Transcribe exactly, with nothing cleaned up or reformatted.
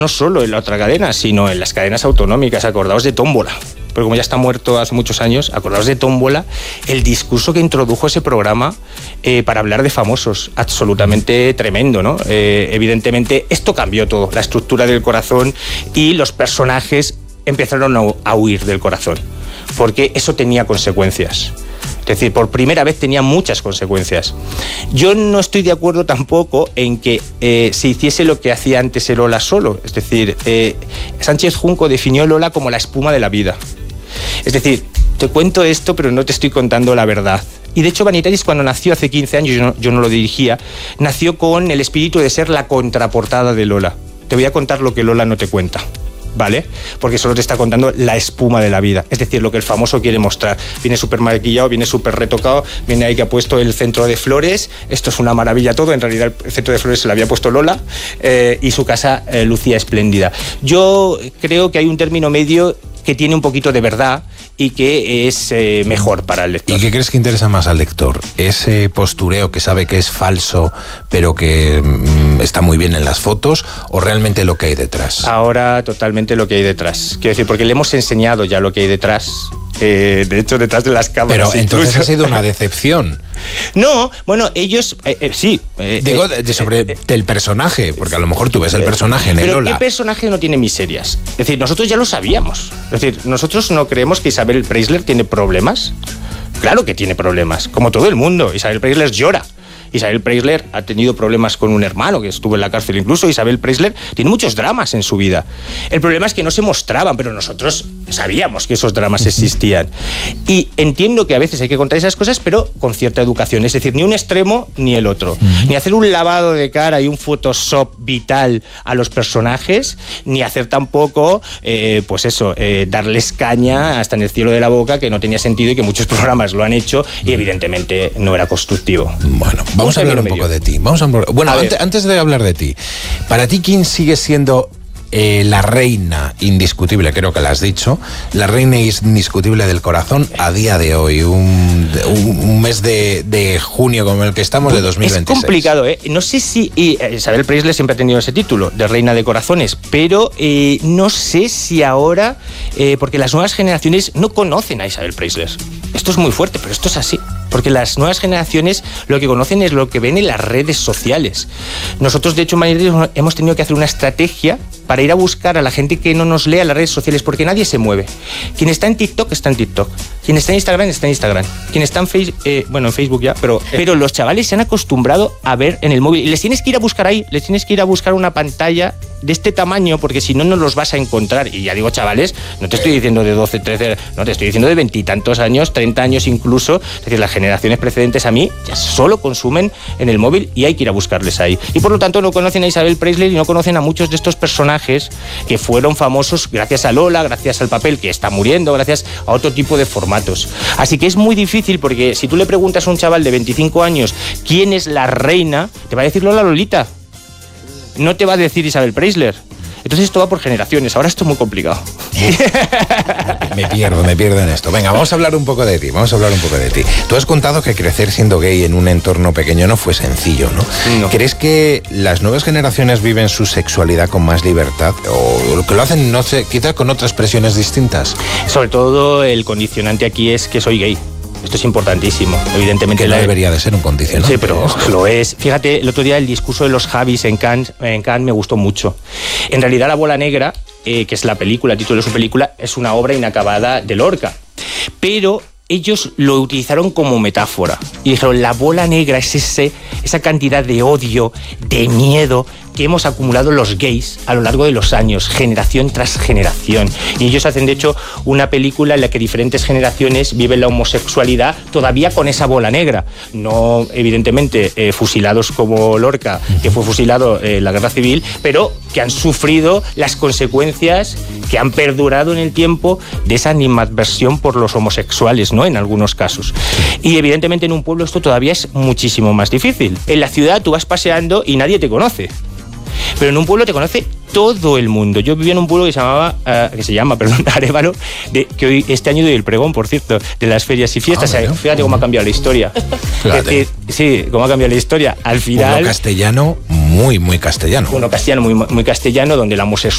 no solo en la otra cadena, sino en las cadenas autonómicas. Acordaos de Tómbola, porque como ya está muerto hace muchos años, acordaos de Tómbola, el discurso que introdujo ese programa eh, para hablar de famosos, absolutamente tremendo, ¿no? Eh, evidentemente esto cambió todo, la estructura del corazón, y los personajes empezaron a, a huir del corazón, porque eso tenía consecuencias. Es decir, por primera vez tenía muchas consecuencias. Yo no estoy de acuerdo tampoco en que eh, se hiciese lo que hacía antes el Lola solo. Es decir, eh, Sánchez Junco definió Lola como la espuma de la vida. Es decir, te cuento esto, pero no te estoy contando la verdad. Y de hecho, Vanitatis, cuando nació hace quince años, yo no, yo no lo dirigía, nació con el espíritu de ser la contraportada de Lola. Te voy a contar lo que Lola no te cuenta, ¿vale? Porque solo te está contando la espuma de la vida, es decir, lo que el famoso quiere mostrar. Viene súper maquillado, viene súper retocado, viene ahí que ha puesto el centro de flores, esto es una maravilla todo, en realidad el centro de flores se lo había puesto Lola, eh, y su casa eh, lucía espléndida. Yo creo que hay un término medio que tiene un poquito de verdad y que es eh, mejor para el lector. ¿Y qué crees que interesa más al lector? ¿Ese postureo que sabe que es falso, pero que mm, está muy bien en las fotos, o realmente lo que hay detrás? Ahora totalmente lo que hay detrás. Quiero decir, porque le hemos enseñado ya lo que hay detrás. Eh, de hecho, detrás de las cámaras. Pero entonces incluso ha sido una decepción. No, bueno, ellos eh, eh, sí. Eh, Digo, eh, de sobre eh, del personaje, porque a lo mejor tú ves el personaje en el Pero Lola. ¿qué personaje no tiene miserias? Es decir, nosotros ya lo sabíamos. Es decir, nosotros no creemos que Isabel Preisler tiene problemas. Claro que tiene problemas, como todo el mundo. Isabel Preisler llora. Isabel Preisler ha tenido problemas con un hermano que estuvo en la cárcel. Incluso Isabel Preisler tiene muchos dramas en su vida. El problema es que no se mostraban, pero nosotros sabíamos que esos dramas existían. Y entiendo que a veces hay que contar esas cosas, pero con cierta educación. Es decir, ni un extremo ni el otro. Uh-huh. Ni hacer un lavado de cara y un Photoshop vital a los personajes, ni hacer tampoco, eh, pues eso, eh, darles caña hasta en el cielo de la boca, que no tenía sentido y que muchos programas lo han hecho y evidentemente no era constructivo. Bueno, vamos a hablar un poco de ti. Vamos a, bueno, antes, antes de hablar de ti, para ti, ¿quién sigue siendo eh, la reina indiscutible? Creo que lo has dicho. La reina indiscutible del corazón a día de hoy, un, un, un mes de, de junio como el que estamos, de dos mil veintiséis. Es complicado, ¿eh? No sé si... Y Isabel Preisler siempre ha tenido ese título, de reina de corazones, pero eh, no sé si ahora... Eh, porque las nuevas generaciones no conocen a Isabel Preisler. Esto es muy fuerte, pero esto es así. Porque las nuevas generaciones lo que conocen es lo que ven en las redes sociales. Nosotros, de hecho, en Madrid hemos tenido que hacer una estrategia para ir a buscar a la gente que no nos lea las redes sociales, porque nadie se mueve. Quien está en TikTok está en TikTok. Quien está en Instagram está en Instagram. Quien está en Facebook, eh, bueno, en Facebook ya, pero, pero los chavales se han acostumbrado a ver en el móvil. Y les tienes que ir a buscar ahí, les tienes que ir a buscar una pantalla de este tamaño, porque si no, no los vas a encontrar. Y ya digo, chavales, no te estoy diciendo de doce, trece, no, te estoy diciendo de veintitantos años, treinta años incluso. Es decir, las generaciones precedentes a mí ya solo consumen en el móvil y hay que ir a buscarles ahí. Y por lo tanto no conocen a Isabel Preisler y no conocen a muchos de estos personajes que fueron famosos gracias a Lola, gracias al papel que está muriendo, gracias a otro tipo de formatos. Así que es muy difícil, porque si tú le preguntas a un chaval de veinticinco años quién es la reina, te va a decir Lola Lolita. No te va a decir Isabel Preisler. Entonces esto va por generaciones. Ahora esto es muy complicado. Me pierdo, me pierdo en esto. Venga, vamos a hablar un poco de ti, vamos a hablar un poco de ti. Tú has contado que crecer siendo gay en un entorno pequeño no fue sencillo, ¿no? No. ¿Crees que las nuevas generaciones viven su sexualidad con más libertad? ¿O que lo hacen, no sé, quizás con otras presiones distintas? Sobre todo el condicionante aquí es que soy gay. Esto es importantísimo, evidentemente. Que no debería de ser un condicionante. Sí, pero lo es. Fíjate, el otro día el discurso de los Javis en Cannes, en Cannes me gustó mucho. En realidad, La bola negra, eh, que es la película, el título de su película, es una obra inacabada de Lorca. Pero ellos lo utilizaron como metáfora. Y dijeron, la bola negra es ese, esa cantidad de odio, de miedo que hemos acumulado los gays a lo largo de los años, generación tras generación. Y ellos hacen, de hecho, una película en la que diferentes generaciones viven la homosexualidad todavía con esa bola negra. No, evidentemente, eh, fusilados como Lorca, que fue fusilado en la Guerra Civil, pero que han sufrido las consecuencias que han perdurado en el tiempo de esa animadversión por los homosexuales, ¿no? En algunos casos. Y evidentemente en un pueblo esto todavía es muchísimo más difícil. En la ciudad tú vas paseando y nadie te conoce. Pero en un pueblo te conoce todo el mundo. Yo vivía en un pueblo que se llamaba, uh, que se llama, perdón, Arévalo, de, que hoy, este año doy el pregón, por cierto, de las ferias y fiestas. Ah, bueno. Fíjate cómo ha cambiado la historia. Es decir, sí, cómo ha cambiado la historia. Al final... Pueblo castellano, muy, muy castellano. Bueno, castellano, muy, muy castellano, donde la homosexualidad